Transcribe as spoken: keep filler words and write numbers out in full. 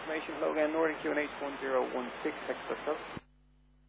information. Hello again, Northern Q N H one zero one six, text us.